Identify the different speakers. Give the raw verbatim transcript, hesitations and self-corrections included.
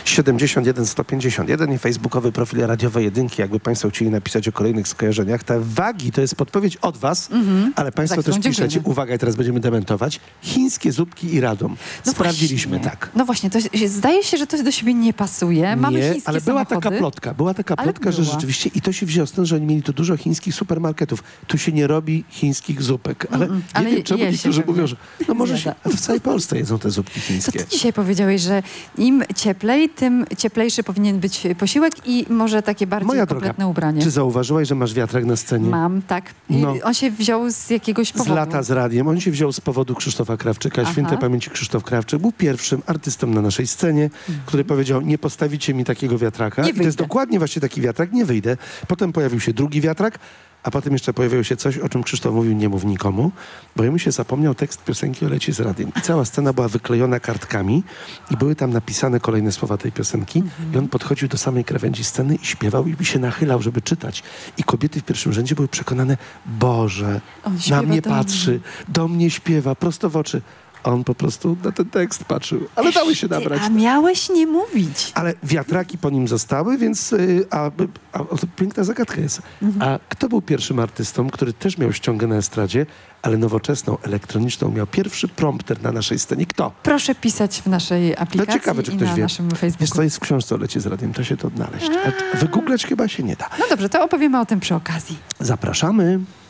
Speaker 1: siedemdziesiąt jeden sto pięćdziesiąt jeden i facebookowy profil radiowej jedynki, jakby państwo chcieli napisać o kolejnych skojarzeniach. Te wagi to jest podpowiedź od was, mm-hmm. ale państwo też
Speaker 2: dziękujemy.
Speaker 1: piszecie, uwaga, i teraz będziemy dementować, chińskie zupki i radom.
Speaker 2: No
Speaker 1: Sprawdziliśmy,
Speaker 2: właśnie.
Speaker 1: tak.
Speaker 2: No właśnie, to się, zdaje się, że to do siebie nie pasuje. Mamy
Speaker 1: Nie,
Speaker 2: chińskie
Speaker 1: ale była
Speaker 2: samochody.
Speaker 1: taka plotka, była taka
Speaker 2: Ale
Speaker 1: plotka, że
Speaker 2: była.
Speaker 1: rzeczywiście, i to się wzięło stąd, że oni mieli tu dużo chińskich supermarketów. Tu się nie robi chińskich zupek, ale
Speaker 2: Mm-mm,
Speaker 1: nie
Speaker 2: ale
Speaker 1: wiem, czemu
Speaker 2: je się
Speaker 1: niektórzy
Speaker 2: pewnie.
Speaker 1: mówią, że no może się,
Speaker 2: Zjada.
Speaker 1: ale w całej Polsce jedzą te zupki
Speaker 2: To
Speaker 1: chińskie.
Speaker 2: ty dzisiaj powiedziałeś, że im cieplej, tym cieplejszy powinien być posiłek i może takie bardziej
Speaker 1: Moja droga,
Speaker 2: kompletne ubranie.
Speaker 1: czy zauważyłaś, że masz wiatrak na scenie?
Speaker 2: Mam, tak. I
Speaker 1: No.
Speaker 2: on się wziął z jakiegoś
Speaker 1: Z
Speaker 2: powodu.
Speaker 1: lata z radiem. On się wziął z powodu Krzysztofa Krawczyka.
Speaker 2: Aha.
Speaker 1: Świętej pamięci Krzysztof Krawczyk był pierwszym artystą na naszej scenie,
Speaker 2: Mhm.
Speaker 1: który powiedział, nie postawicie mi takiego wiatraka.
Speaker 2: Nie
Speaker 1: I to jest
Speaker 2: wyjdę.
Speaker 1: dokładnie właśnie taki wiatrak, nie wyjdę. Potem pojawił się drugi wiatrak, a potem jeszcze pojawiło się coś, o czym Krzysztof mówił, nie mów nikomu, bo jemu się zapomniał tekst piosenki o lecie z radiem. I cała scena była wyklejona kartkami i były tam napisane kolejne słowa tej piosenki.
Speaker 2: Mhm.
Speaker 1: I on podchodził do samej krawędzi sceny i śpiewał i się nachylał, żeby czytać. I kobiety w pierwszym rzędzie były przekonane, Boże,
Speaker 2: On
Speaker 1: na
Speaker 2: śpiewa
Speaker 1: mnie
Speaker 2: do
Speaker 1: patrzy, do mnie śpiewa, prosto w oczy. A on po prostu na ten tekst patrzył. Ale dały się
Speaker 2: Ty,
Speaker 1: nabrać.
Speaker 2: a miałeś nie mówić.
Speaker 1: Ale wiatraki po nim zostały, więc y, a, a, a, to piękna zagadka jest.
Speaker 2: Mhm.
Speaker 1: A kto był pierwszym artystą, który też miał ściągę na estradzie, ale nowoczesną, elektroniczną, miał pierwszy prompter na naszej scenie? Kto?
Speaker 2: Proszę pisać w naszej aplikacji
Speaker 1: ciekawe, czy
Speaker 2: i
Speaker 1: ktoś
Speaker 2: na
Speaker 1: wie.
Speaker 2: naszym
Speaker 1: Wiesz
Speaker 2: Facebooku.
Speaker 1: co, jest w książce o lecie z radiem, to się to odnaleźć. A wygooglać chyba się nie da.
Speaker 2: No dobrze, to opowiemy o tym przy okazji.
Speaker 1: Zapraszamy.